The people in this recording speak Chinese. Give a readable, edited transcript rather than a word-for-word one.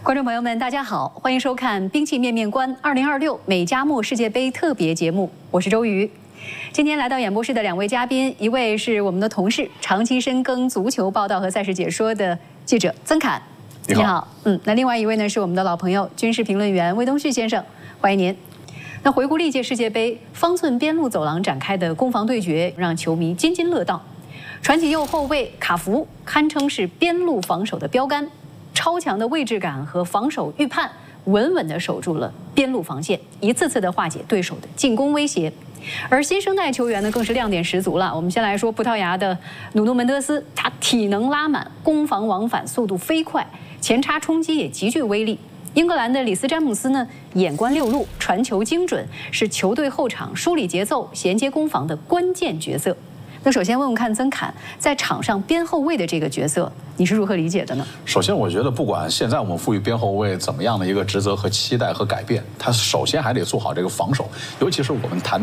观众朋友们，大家好，欢迎收看《兵器面面观2026美加墨世界杯特别节目》，我是周瑜。今天来到演播室的两位嘉宾，一位是我们的同事，长期深耕足球报道和赛事解说的记者曾侃， 你好。 那另外一位呢是我们的老朋友，军事评论员魏东旭先生，欢迎您。那回顾历届世界杯，方寸边路走廊展开的攻防对决，让球迷津津乐道。传奇右后卫卡福堪称是边路防守的标杆。超强的位置感和防守预判，稳稳地守住了边路防线，一次次地化解对手的进攻威胁。而新生代球员呢，更是亮点十足了。我们先来说葡萄牙的努诺门德斯，他体能拉满，攻防往返速度飞快，前插冲击也极具威力。英格兰的里斯詹姆斯呢，眼观六路，传球精准，是球队后场梳理节奏、衔接攻防的关键角色。那首先问问看曾侃，在场上边后卫的这个角色，你是如何理解的呢？ 首先，我觉得不管现在我们赋予边后卫怎么样的一个职责和期待和改变，他首先还得做好这个防守，尤其是我们谈